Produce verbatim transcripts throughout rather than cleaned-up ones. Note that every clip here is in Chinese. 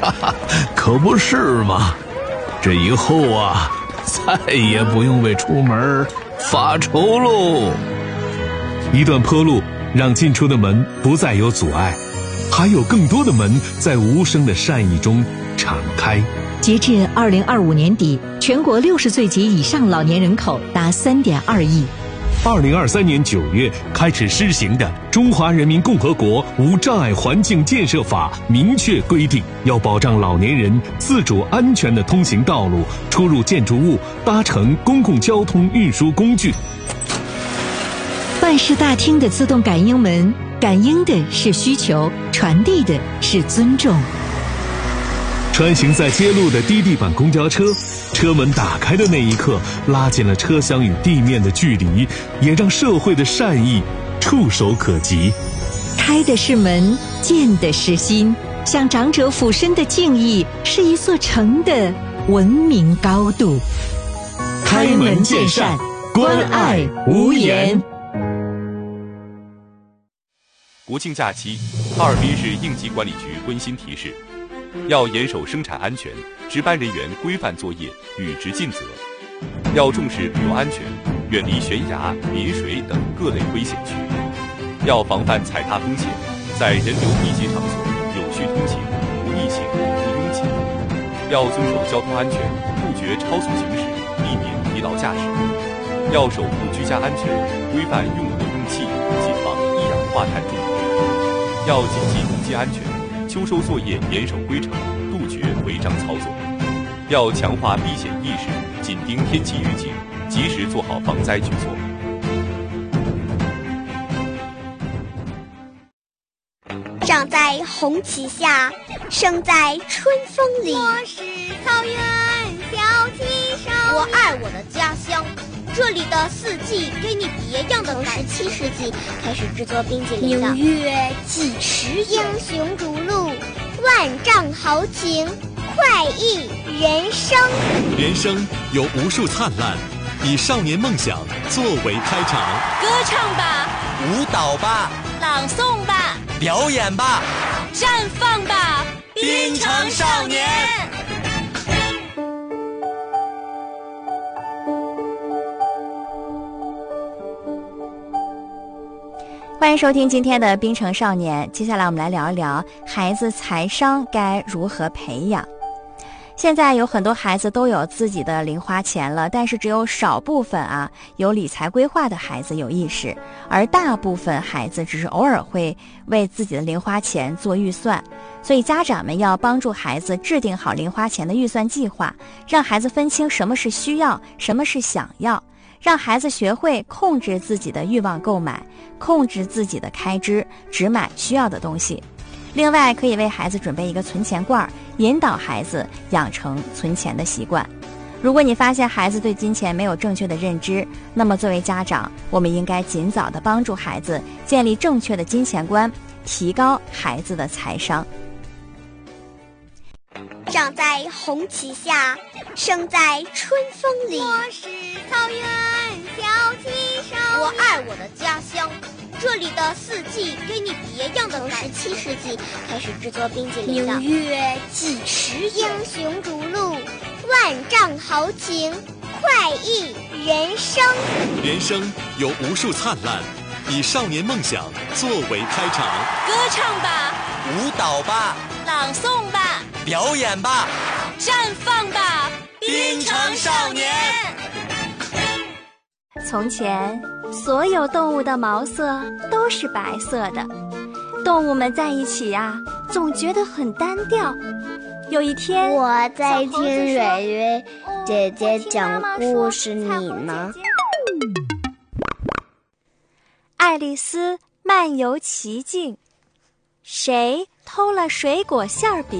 哈哈，可不是嘛，这以后啊，再也不用为出门发愁喽。 一段坡路让进出的门不再有阻碍，还有更多的门在无声的善意中敞开。 截至二零二五年底，全国六十岁及以上老年人口达三点二亿。 二零二三年九月开始施行的《中华人民共和国无障碍环境建设法》明确规定，要保障老年人自主安全的通行道路、出入建筑物、搭乘公共交通运输工具。 办事大厅的自动感应门，感应的是需求，传递的是尊重。 穿行在街路的低地板公交车，车门打开的那一刻，拉近了车厢与地面的距离，也让社会的善意触手可及。 开的是门，见的是心，向长者俯身的敬意，是一座城的文明高度。 开门见山，关爱无言。 国庆假期，哈尔滨市应急管理局温馨提示：要严守生产安全，值班人员规范作业，履职尽责；要重视旅游安全，远离悬崖、临水等各类危险区；要防范踩踏风险，在人流密集场所有序通行，不逆行、不拥挤；要遵守交通安全，杜绝超速行驶，避免疲劳驾驶；要守护居家安全，规范用火用气，谨防一氧化碳中毒；要谨记农机安全，秋收作业严守规程，杜绝违章操作；要强化避险意识，紧盯天气预警，及时做好防灾举措。 长在红旗下，生在春风里。 我是草原小旗手。 我爱我的家乡，这里的四季给你别样的感觉。 十七世纪开始制作冰淇淋的。 六月几时英雄逐鹿， 万丈豪情，快意人生。 人生有无数灿烂，以少年梦想作为开场。 歌唱吧， 舞蹈吧， 朗诵吧， 表演吧， 绽放吧， 滨城少年。 欢迎收听今天的滨城少年。接下来我们来聊一聊孩子财商该如何培养。现在有很多孩子都有自己的零花钱了，但是只有少部分啊有理财规划的孩子有意识，而大部分孩子只是偶尔会为自己的零花钱做预算。所以家长们要帮助孩子制定好零花钱的预算计划，让孩子分清什么是需要，什么是想要，让孩子学会控制自己的欲望购买，控制自己的开支，只买需要的东西。另外可以为孩子准备一个存钱罐，引导孩子养成存钱的习惯。如果你发现孩子对金钱没有正确的认知，那么作为家长，我们应该尽早的帮助孩子建立正确的金钱观，提高孩子的财商。 长在红旗下，生在春风里。 我是草原小旗手。 我爱我的家乡，这里的四季给你别样的感觉。 十七世纪开始制作冰淇淋的。 六月几时英雄逐鹿， 万丈豪情，快意人生。 人生有无数灿烂，以少年梦想作为开场。 歌唱吧， 舞蹈吧， 朗诵吧， 表演吧， 绽放吧， 滨城少年。 从前，所有动物的毛色都是白色的，动物们在一起啊，总觉得很单调。有一天， 我在听蕊蕊姐姐讲故事，你呢？ 爱丽丝漫游奇境，谁偷了水果馅饼？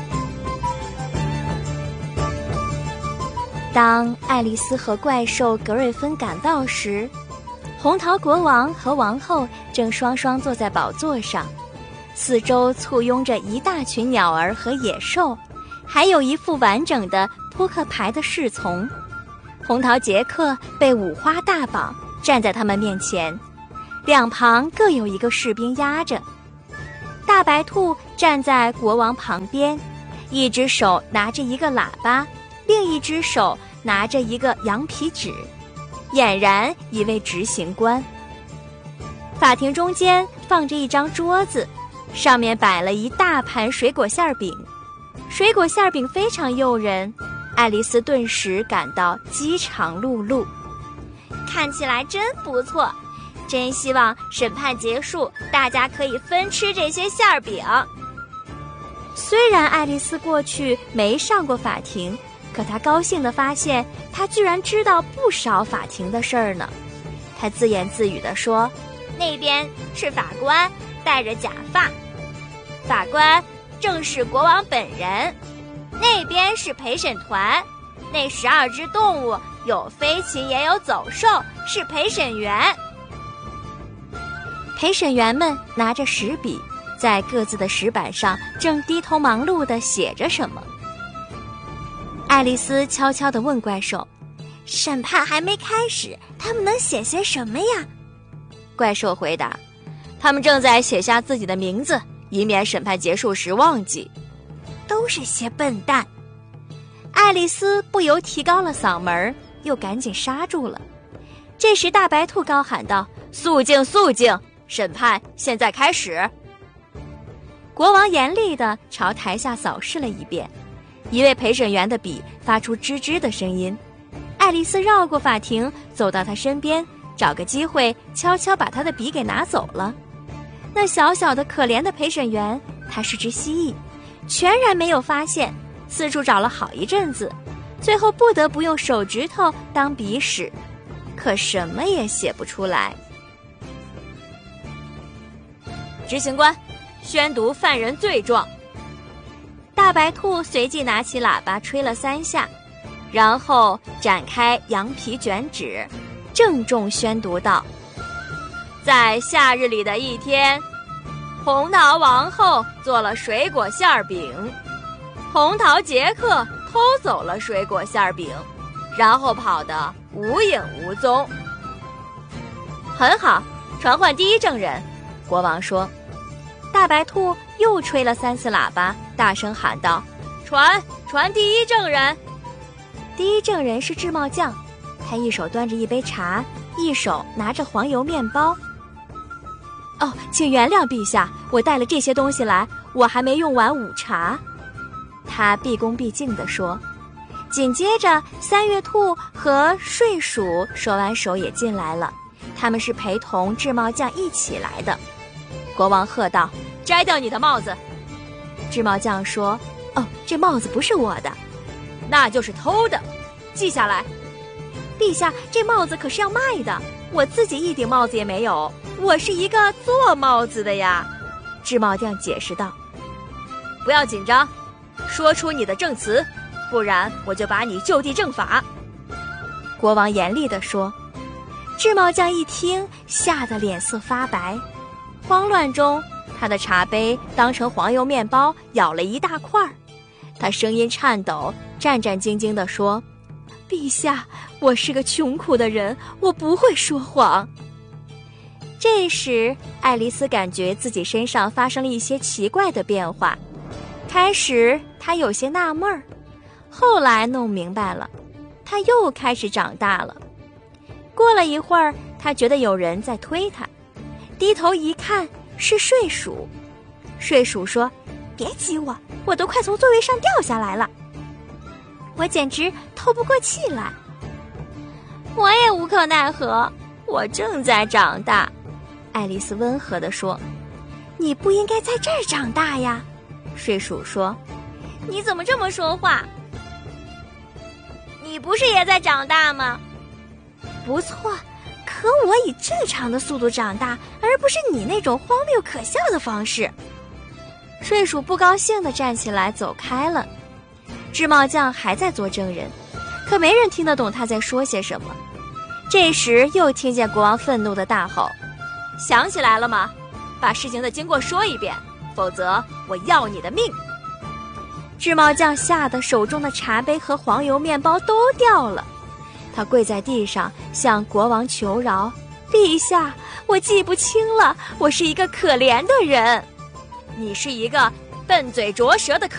当爱丽丝和怪兽格瑞芬赶到时，红桃国王和王后正双双坐在宝座上，四周簇拥着一大群鸟儿和野兽，还有一副完整的扑克牌的侍从。红桃杰克被五花大绑站在他们面前，两旁各有一个士兵压着。大白兔站在国王旁边， 一只手拿着一个喇叭，另一只手拿着一个羊皮纸，俨然一位执行官。法庭中间放着一张桌子，上面摆了一大盘水果馅饼，水果馅饼非常诱人，爱丽丝顿时感到饥肠辘辘。看起来真不错，真希望审判结束，大家可以分吃这些馅饼。虽然爱丽丝过去没上过法庭，可她高兴地发现，她居然知道不少法庭的事儿呢。她自言自语地说：“那边是法官，戴着假发，法官正是国王本人。那边是陪审团，那十二只动物有飞禽也有走兽，是陪审员。”陪审员们拿着石笔，在各自的石板上正低头忙碌地写着什么。爱丽丝悄悄地问怪兽：“审判还没开始，他们能写些什么呀？”怪兽回答：“他们正在写下自己的名字，以免审判结束时忘记。”都是些笨蛋。爱丽丝不由提高了嗓门，又赶紧刹住了。这时大白兔高喊道：“肃静，肃静！审判现在开始！”国王严厉地朝台下扫视了一遍，一位陪审员的笔发出吱吱的声音。爱丽丝绕过法庭，走到他身边，找个机会悄悄把他的笔给拿走了。那小小的可怜的陪审员，他是只蜥蜴，全然没有发现，四处找了好一阵子，最后不得不用手指头当笔使，可什么也写不出来。执行官，宣读犯人罪状。大白兔随即拿起喇叭吹了三下，然后展开羊皮卷纸，郑重宣读道：“在夏日里的一天，红桃王后做了水果馅饼，红桃杰克偷走了水果馅饼，然后跑得无影无踪。”很好，传唤第一证人。国王说。大白兔又吹了三次喇叭，大声喊道：“传传第一证人！”第一证人是制帽匠，他一手端着一杯茶，一手拿着黄油面包。“哦，请原谅陛下，我带了这些东西来，我还没用完午茶。”他毕恭毕敬地说。紧接着，三月兔和睡鼠手挽手也进来了，他们是陪同制帽匠一起来的。国王喝道：“摘掉你的帽子！”制帽匠说：“哦，这帽子不是我的，那就是偷的，记下来。”“陛下，这帽子可是要卖的，我自己一顶帽子也没有，我是一个做帽子的呀。”制帽匠解释道。“不要紧张，说出你的证词，不然我就把你就地正法。”国王严厉地说。制帽匠一听，吓得脸色发白。慌乱中，他的茶杯当成黄油面包咬了一大块儿。他声音颤抖，战战兢兢地说：“陛下，我是个穷苦的人，我不会说谎。”这时，爱丽丝感觉自己身上发生了一些奇怪的变化。开始，她有些纳闷儿，后来弄明白了，她又开始长大了。过了一会儿，她觉得有人在推她。低头一看，是睡鼠。睡鼠说：“别挤我，我都快从座位上掉下来了，我简直透不过气来。”“我也无可奈何，我正在长大。”爱丽丝温和地说。“你不应该在这儿长大呀。”睡鼠说。“你怎么这么说话？你不是也在长大吗？”“不错，可我以正常的速度长大，而不是你那种荒谬可笑的方式。”睡鼠不高兴地站起来走开了。制帽匠还在做证人，可没人听得懂他在说些什么。这时又听见国王愤怒地大吼：“想起来了吗？把事情的经过说一遍，否则我要你的命！”制帽匠吓得手中的茶杯和黄油面包都掉了。他跪在地上向国王求饶：“陛下，我记不清了，我是一个可怜的人。”“你是一个笨嘴拙舌的可